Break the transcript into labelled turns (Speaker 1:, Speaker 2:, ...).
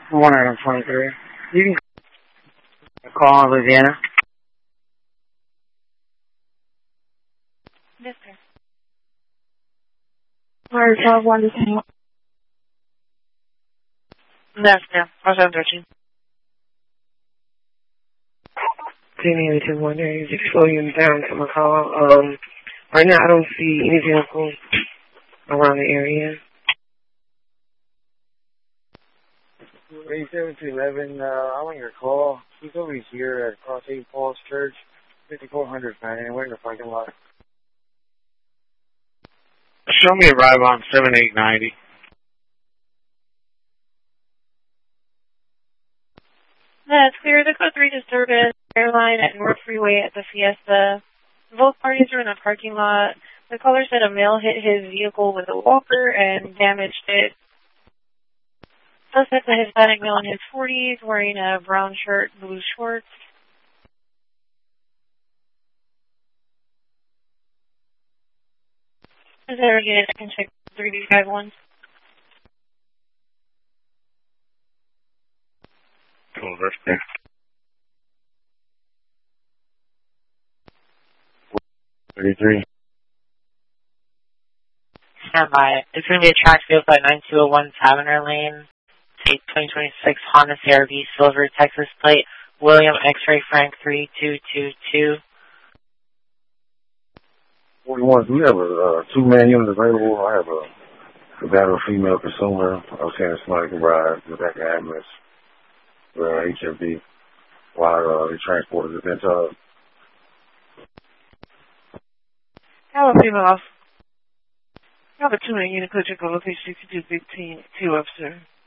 Speaker 1: 123. You can call Louisiana.
Speaker 2: Yes, sir.
Speaker 3: Alright, 5-1 to 10.
Speaker 2: Yes, ma'am. 713.
Speaker 1: 10-2-1 there. Just slow you down to my call. Right now I don't see any vehicles around the area.
Speaker 4: 87-11, I'm on your call. He's over here at Cross St. Paul's Church, 5400 Fanning. We're in the parking lot.
Speaker 5: Show me a ride on 7890.
Speaker 2: That's clear. The code 3 disturbance airline at North Freeway at the Fiesta. Both parties are in a parking lot. The caller said a male hit his vehicle with a walker and damaged it. Suspect, a Hispanic male in his 40s, wearing a brown shirt, blue shorts. Is there again? I can check 3B51.
Speaker 5: Cool, that's good.
Speaker 6: Stand by. It's going to be a track field by 9201 Taverner Lane. 2026 Honda CRV Silver Texas plate. William X-Ray Frank 3222.
Speaker 4: 41, do we have a two-man unit available? I have a battered female consumer. I was saying somebody can ride in the back of ambulance for HFD while they transported the event.
Speaker 3: Hello, female. I have a 2-man unit. Could you go location 6215 2 up, sir?